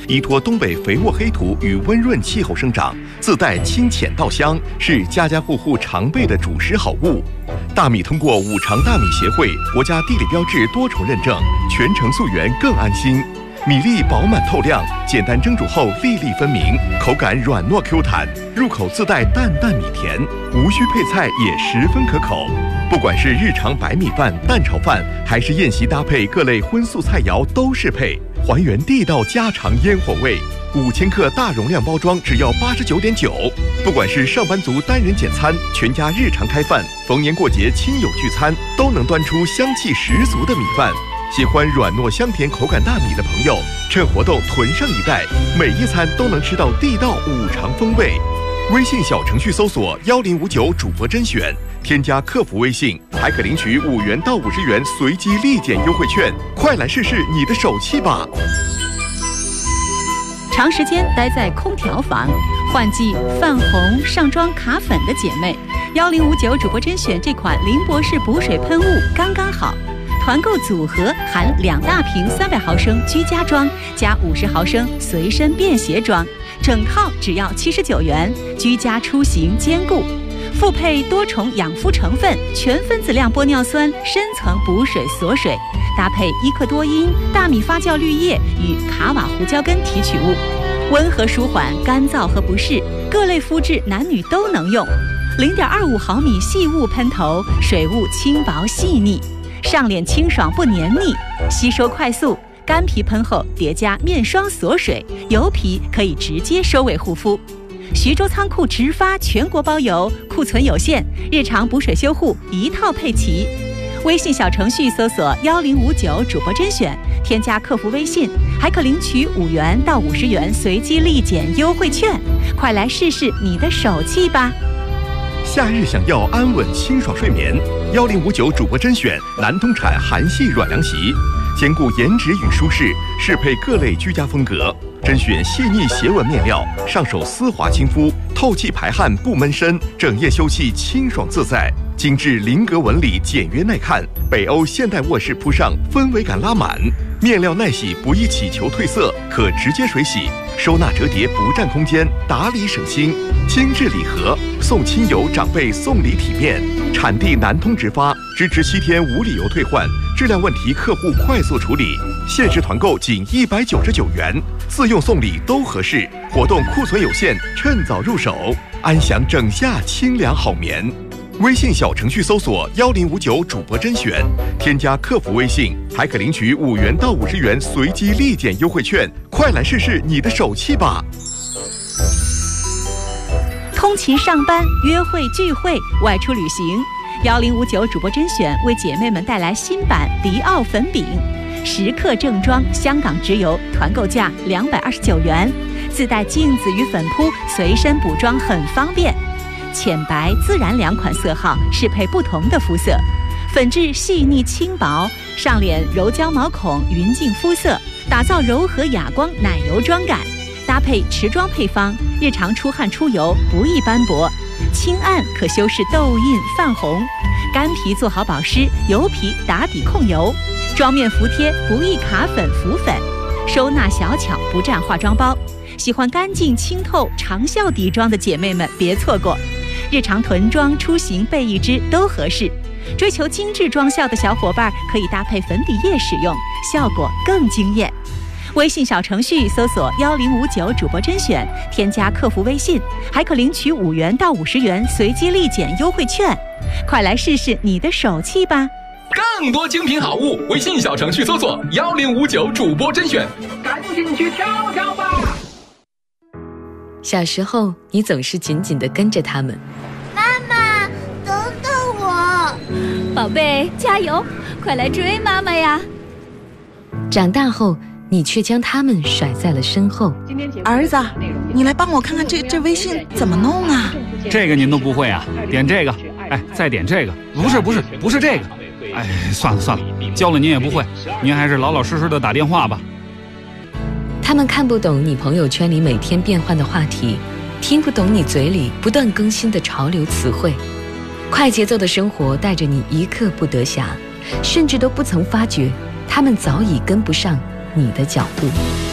依托东北肥沃黑土与温润气候生长，自带清浅稻香，是家家户户常备的主食好物。大米通过五常大米协会国家地理标志多重认证，全程溯源更安心。米粒饱满透亮，简单蒸煮后粒粒分明，口感软糯 Q 弹，入口自带淡淡米甜，无需配菜也十分可口。不管是日常白米饭、蛋炒饭，还是宴席搭配各类荤素菜肴都适配，还原地道家常烟火味。5000克大容量包装只要89.9。不管是上班族单人简餐，全家日常开饭，逢年过节亲友聚餐，都能端出香气十足的米饭。喜欢软糯香甜口感大米的朋友，趁活动囤上一袋，每一餐都能吃到地道五常风味。微信小程序搜索1059主播甄选，添加客服微信，还可领取5元到50元随机立减优惠券，快来试试你的手气吧！ 长时间待在空调房，换季泛红、上妆卡粉的姐妹，1059主播甄选这款林博士补水喷雾刚刚好。团购组合含2大瓶300毫升居家装加50毫升随身便携装，整套只要79元，居家出行兼顾。复配多重养肤成分，全分子量玻尿酸深层补水锁水，搭配伊克多因、大米发酵绿叶与卡瓦胡椒根提取物，温和舒缓干燥和不适，各类肤质男女都能用。0.25毫米细雾喷头，水雾轻薄细腻。上脸清爽不黏腻，吸收快速，干皮喷后叠加面霜锁水，油皮可以直接收尾护肤。徐州仓库直发全国包邮，库存有限，日常补水修护一套配齐。微信小程序搜索1059主播甄选，添加客服微信，还可领取5元到50元随机立减优惠券，快来试试你的手气吧！ 夏日想要安稳清爽睡眠，1059主播甄选南通产韩系软凉席，兼顾颜值与舒适，适配各类居家风格。甄选细腻斜纹面料，上手丝滑亲肤，透气排汗不闷身，整夜休憩清爽自在。精致菱格纹理简约耐看，北欧现代卧室铺上氛围感拉满，面料耐洗不易起球褪色，可直接水洗，收纳折叠不占空间，打理省心。精致礼盒，送亲友长辈送礼体面，产地南通直发，支持7天无理由退换，质量问题客户快速处理，限时团购仅199元，自用送礼都合适，活动库存有限，趁早入手，安享整夏清凉好眠。微信小程序搜索1059主播甄选，添加客服微信，还可领取5元到50元随机立减优惠券，快来试试你的手气吧！ 通勤上班、约会聚会、外出旅行，1059主播甄选为姐妹们带来新版迪奥粉饼，10克正装，香港直邮，团购价229元，自带镜子与粉扑，随身补妆很方便。浅白、自然2款色号，适配不同的肤色。粉质细腻轻薄，上脸柔焦毛孔，匀净肤色，打造柔和哑光奶油妆感。搭配持妆配方，日常出汗出油不易斑驳，轻按可修饰痘印泛红，干皮做好保湿，油皮打底控油，妆面服帖不易卡粉浮粉，收纳小巧不占化妆包。喜欢干净清透长效底妆的姐妹们别错过，日常囤妆出行备一支都合适。追求精致妆效的小伙伴可以搭配粉底液使用，效果更惊艳。微信小程序搜索1059主播甄选，添加客服微信，还可领取5元到50元随机立减优惠券，快来试试你的手气吧！ 更多精品好物，微信小程序搜索1059主播甄选，赶紧去挑挑吧！ 小时候，你总是紧紧地跟着他们。 妈妈，等等我！ 宝贝，加油，快来追妈妈呀！ 长大后，你却将他们甩在了身后。 儿子，你来帮我看看这微信怎么弄啊？ 这个您都不会啊？点这个，哎，再点这个，不是这个。哎，算了，教了您也不会，您还是老老实实的打电话吧。 他们看不懂你朋友圈里每天变换的话题，听不懂你嘴里不断更新的潮流词汇。快节奏的生活带着你一刻不得暇，甚至都不曾发觉，他们早已跟不上你的脚步。